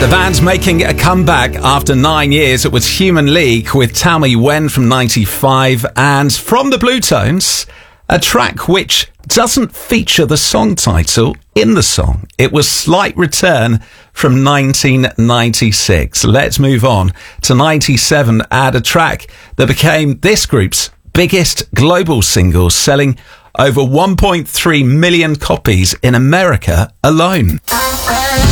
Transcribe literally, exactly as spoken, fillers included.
The band's making a comeback after nine years. It was Human League with Tell Me When from ninety-five, and from the Blue Tones, a track which doesn't feature the song title in the song. It was Slight Return from nineteen ninety-six. Let's move on to ninety-seven and a track that became this group's biggest global single, selling over one point three million copies in America alone.